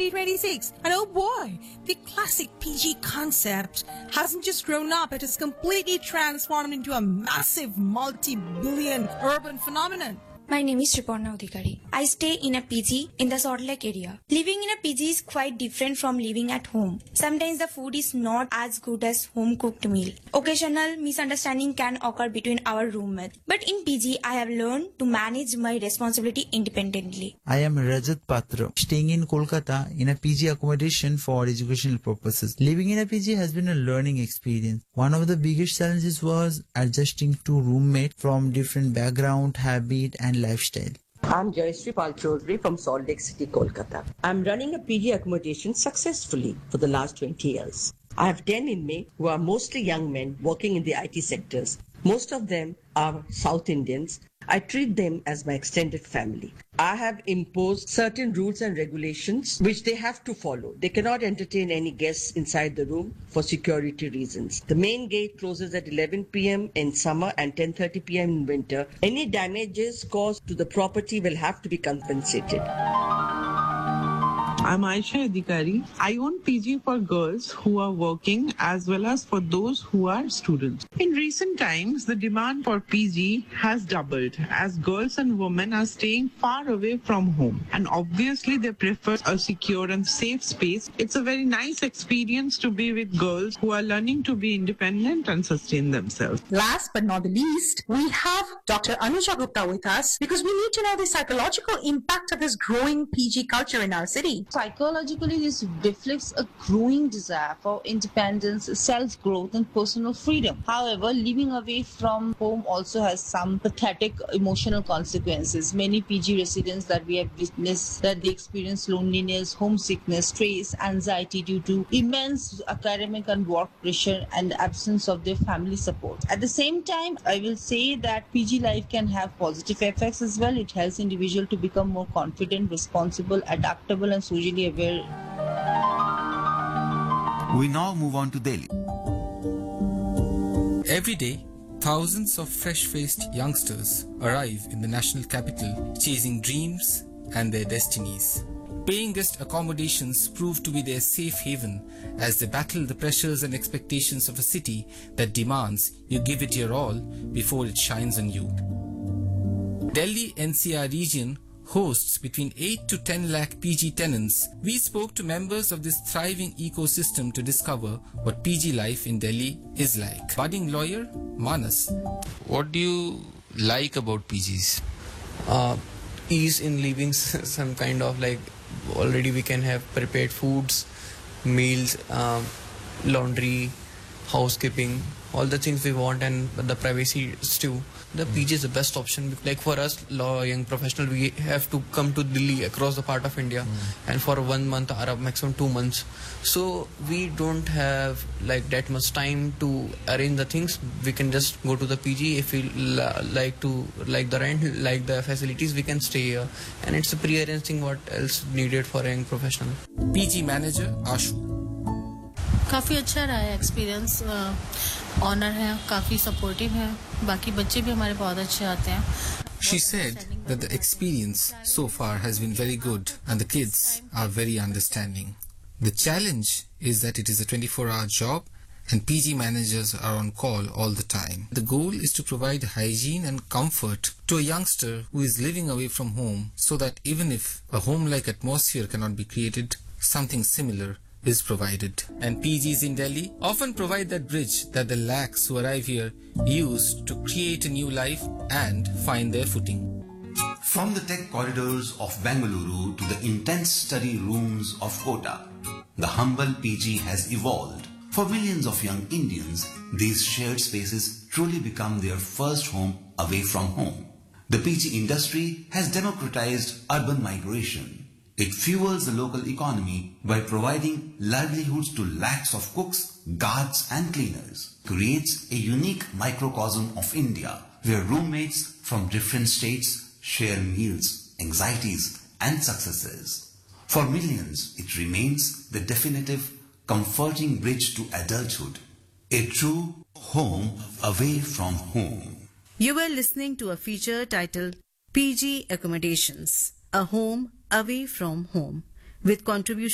2026. And oh boy, the classic PG concept hasn't just grown up, it has completely transformed into a massive multi-billion urban phenomenon. My name is Sriparna Adhikari. I stay in a PG in the Salt Lake area. Living in a PG is quite different from living at home. Sometimes the food is not as good as home cooked meal. Occasional misunderstanding can occur between our roommates. But in PG, I have learned to manage my responsibility independently. I am Rajat Patra, staying in Kolkata in a PG accommodation for educational purposes. Living in a PG has been a learning experience. One of the biggest challenges was adjusting to roommates from different background, habit and lifestyle. I'm Jayashree Palchodri from Salt Lake City, Kolkata. I'm running a PG accommodation successfully for the last 20 years. I have 10 inmates who are mostly young men working in the IT sectors. Most of them are South Indians. I treat them as my extended family. I have imposed certain rules and regulations which they have to follow. They cannot entertain any guests inside the room for security reasons. The main gate closes at 11 p.m. in summer and 10:30 p.m. in winter. Any damages caused to the property will have to be compensated. I'm Aisha Adhikari. I own PG for girls who are working as well as for those who are students. In recent times, the demand for PG has doubled as girls and women are staying far away from home. And obviously, they prefer a secure and safe space. It's a very nice experience to be with girls who are learning to be independent and sustain themselves. Last but not the least, we have Dr. Anuja Gupta with us because we need to know the psychological impact of this growing PG culture in our city. Psychologically, this reflects a growing desire for independence, self-growth, and personal freedom. However, living away from home also has some pathetic emotional consequences. Many PG residents that we have witnessed that they experience loneliness, homesickness, stress, anxiety due to immense academic and work pressure and absence of their family support. At the same time, I will say that PG life can have positive effects as well. It helps individuals to become more confident, responsible, adaptable, and socially aware. We now move on to Delhi. Every day, thousands of fresh-faced youngsters arrive in the national capital chasing dreams and their destinies. Paying guest accommodations prove to be their safe haven as they battle the pressures and expectations of a city that demands you give it your all before it shines on you. Delhi NCR region hosts between 8 to 10 lakh PG tenants. We spoke to members of this thriving ecosystem to discover what PG life in Delhi is like. Budding lawyer Manas. What do you like about PGs? Ease in living, some kind of like already we can have prepared foods, meals, laundry, housekeeping, all the things we want, and the privacy too. The PG is the best option. Like for us, young professional, we have to come to Delhi across the part of India, and for 1 month or maximum 2 months. So we don't have like that much time to arrange the things. We can just go to the PG. If we like the rent, like the facilities, we can stay here. And it's a pre-arranged thing. What else needed for a young professional? PG manager Ashu. काफ़ी अच्छा रहा है experience honour है काफ़ी supportive है बाकी बच्चे भी हमारे बहुत अच्छे आते हैं. She said that the experience so far has been very good and the kids are very understanding. The challenge is that it is a 24-hour job and PG managers are on call all the time. The goal is to provide hygiene and comfort to a youngster who is living away from home so that even if a home-like atmosphere cannot be created, something similar is provided. And PGs in Delhi often provide that bridge that the lakhs who arrive here use to create a new life and find their footing. From the tech corridors of Bengaluru to the intense study rooms of Kota, the humble PG has evolved. For millions of young Indians, these shared spaces truly become their first home away from home. The PG industry has democratized urban migration. It fuels the local economy by providing livelihoods to lakhs of cooks, guards and cleaners. Creates a unique microcosm of India where roommates from different states share meals, anxieties and successes. For millions, it remains the definitive, comforting bridge to adulthood. A true home away from home. You were listening to a feature titled PG Accommodations, a home away from home, with contributions